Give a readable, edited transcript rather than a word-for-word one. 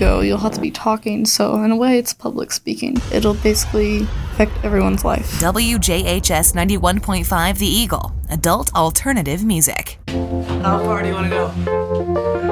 go, you'll have to be talking, so in a way it's public speaking. It'll basically affect everyone's life. WJHS 91.5 The Eagle, adult alternative music. How far do you want to go?